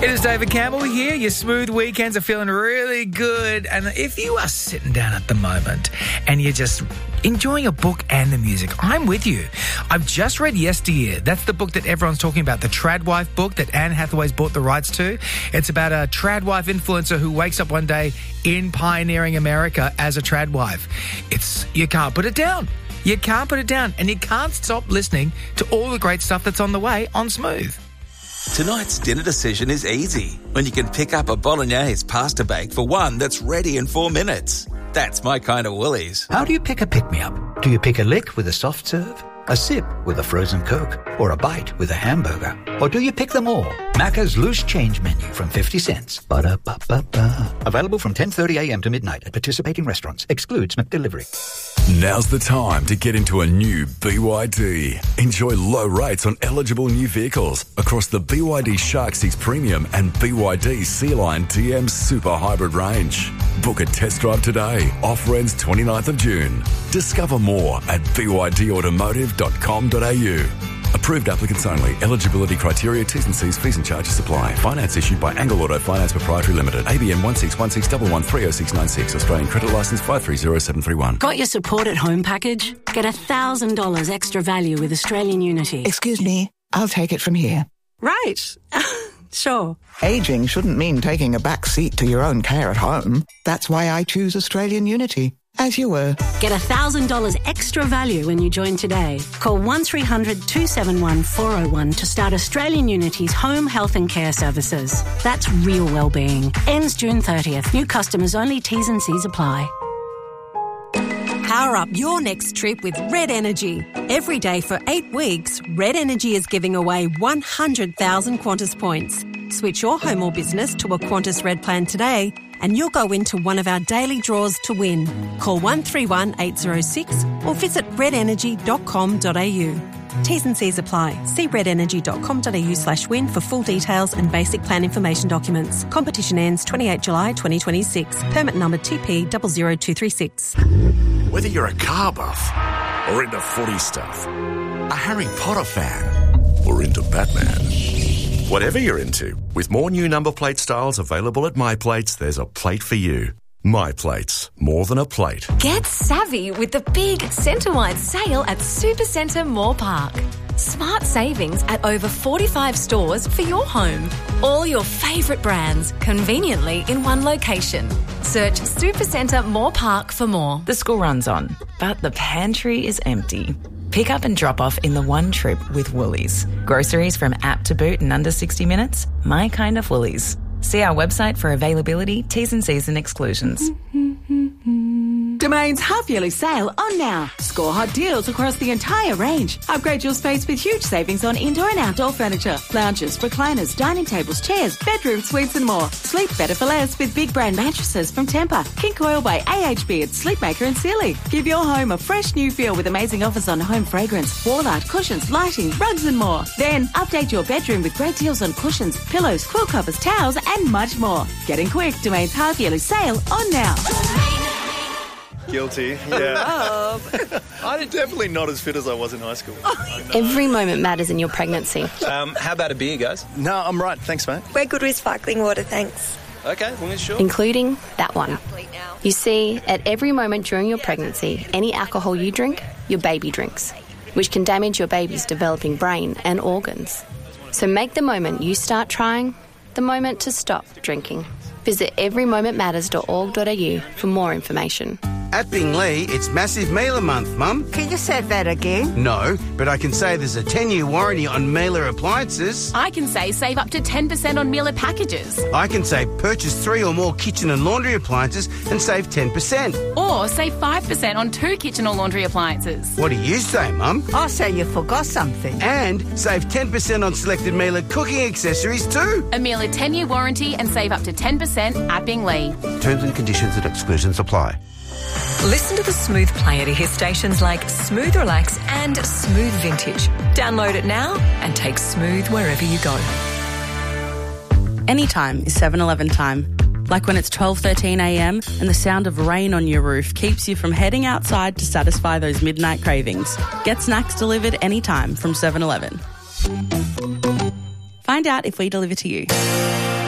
It is David Campbell here. Your smooth weekends are feeling really good. And if you are sitting down at the moment and you're just enjoying a book and the music, I'm with you. I've just read Yesteryear. That's the book that everyone's talking about, the Tradwife book that Anne Hathaway's bought the rights to. It's about a Tradwife influencer who wakes up one day in pioneering America as a Tradwife. You can't put it down. You can't put it down. And you can't stop listening to all the great stuff that's on the way on Smooth. Tonight's dinner decision is easy when you can pick up a bolognese pasta bake for one that's ready in 4 minutes. That's my kind of Woolies. How do you pick a pick-me-up? Do you pick a lick with a soft serve, a sip with a frozen Coke, or a bite with a hamburger? Or do you pick them all? Macca's loose change menu from 50 cents. Ba-da-ba-ba-ba. Available from 10:30 a.m. to midnight at participating restaurants. Excludes McDelivery. Now's the time to get into a new BYD. Enjoy low rates on eligible new vehicles across the BYD Shark 6 Premium and BYD Sea-Line DM Super Hybrid range. Book a test drive today. Offer ends 29th of June. Discover more at bydautomotive.com.au. Approved applicants only. Eligibility criteria, T's and C's, fees and charges apply. Finance issued by Angle Auto Finance Proprietary Limited. ABN 16161130696. Australian credit licence 530731. Got your support at home package? Get $1,000 extra value with Australian Unity. Excuse me, I'll take it from here. Right. Sure. Ageing shouldn't mean taking a back seat to your own care at home. That's why I choose Australian Unity. As you were. Get $1,000 extra value when you join today. Call 1300 271 401 to start Australian Unity's home health and care services. That's real wellbeing. Ends June 30th. New customers only. T's and C's apply. Power up your next trip with Red Energy. Every day for 8 weeks, Red Energy is giving away 100,000 Qantas points. Switch your home or business to a Qantas Red plan today and you'll go into one of our daily draws to win. Call 131 806 or visit redenergy.com.au. T's and C's apply. See redenergy.com.au/win for full details and basic plan information documents. Competition ends 28 July 2026. Permit number TP00236. Whether you're a car buff or into footy stuff, a Harry Potter fan or into Batman, whatever you're into, with more new number plate styles available at My Plates, there's a plate for you. My Plates, more than a plate. Get savvy with the big centre-wide sale at Supercentre Moore Park. Smart savings at over 45 stores for your home. All your favourite brands, conveniently in one location. Search Supercentre Moore Park for more. The school runs on, but the pantry is empty. Pick up and drop off in the one trip with Woolies. Groceries from app to boot in under 60 minutes? My kind of Woolies. See our website for availability, T's and C's and exclusions. Domain's half-yearly sale on now. Score hot deals across the entire range. Upgrade your space with huge savings on indoor and outdoor furniture, lounges, recliners, dining tables, chairs, bedroom suites and more. Sleep better for less with big brand mattresses from Tempur, King Coil by AHB at Sleepmaker and Sealy. Give your home a fresh new feel with amazing offers on home fragrance, wall art, cushions, lighting, rugs and more. Then update your bedroom with great deals on cushions, pillows, quilt covers, towels and much more. Getting quick, Domain's half-yearly sale on now. Guilty, yeah. I'm definitely not as fit as I was in high school. Every moment matters in your pregnancy. How about a beer, guys? No, I'm right. Thanks, mate. We're good with sparkling water, thanks. Okay, well, sure. Including that one. You see, at every moment during your pregnancy, any alcohol you drink, your baby drinks, which can damage your baby's developing brain and organs. So make the moment you start trying the moment to stop drinking. Visit everymomentmatters.org.au for more information. At Binglee, it's Massive Mealer Month, Mum. Can you say that again? No, but I can say there's a 10-year warranty on Mealer appliances. I can say save up to 10% on Mealer packages. I can say purchase 3 or more kitchen and laundry appliances and save 10%. Or save 5% on 2 kitchen or laundry appliances. What do you say, Mum? I say you forgot something. And save 10% on selected Mealer cooking accessories too. A Mealer 10-year warranty and save up to 10% at Binglee. Terms and conditions and exclusions apply. Listen to the Smooth player to hear stations like Smooth Relax and Smooth Vintage. Download it now and take Smooth wherever you go. Anytime is 7-Eleven time. Like when it's 12:13 a.m. and the sound of rain on your roof keeps you from heading outside to satisfy those midnight cravings. Get snacks delivered anytime from 7-Eleven. Find out if we deliver to you.